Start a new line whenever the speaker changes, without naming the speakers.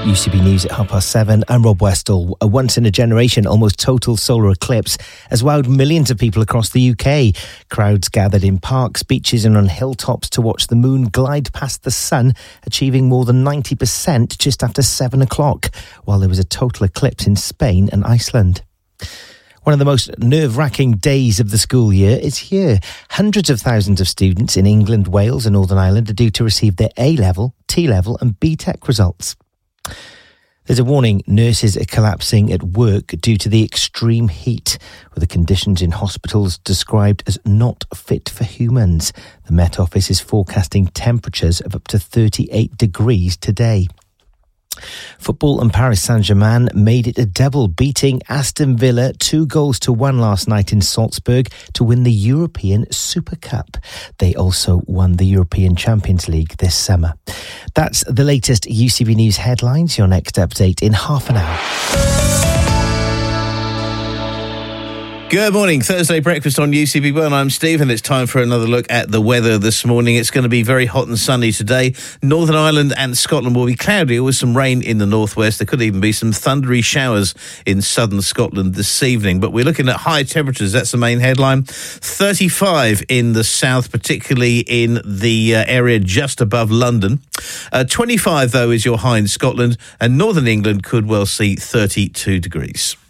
UCB News at 7:30. I'm Rob Westall. A once-in-a-generation, almost total solar eclipse has wowed millions of people across the UK. Crowds gathered in parks, beaches and on hilltops to watch the moon glide past the sun, achieving more than 90% just after 7 o'clock, while there was a total eclipse in Spain and Iceland. One of the most nerve-wracking days of the school year is here. Hundreds of thousands of students in England, Wales and Northern Ireland are due to receive their A-level, T-level and B-Tech results. There's a warning: nurses are collapsing at work due to the extreme heat, with the conditions in hospitals described as not fit for humans. The Met Office is forecasting temperatures of up to 38 degrees today. Football and Paris Saint-Germain made it a double, beating Aston Villa 2-1 last night in Salzburg to win the European Super Cup. They also won the European Champions League this summer. That's the latest UCB News headlines. Your next update in half an hour.
Good morning. Thursday breakfast on UCB1. I'm Steve and it's time for another look at the weather this morning. It's going to be very hot and sunny today. Northern Ireland and Scotland will be cloudy with some rain in the northwest. There could even be some thundery showers in southern Scotland this evening. But we're looking at high temperatures. That's the main headline. 35 in the south, particularly in the area just above London. 25, though, is your high in Scotland. And northern England could well see 32 degrees.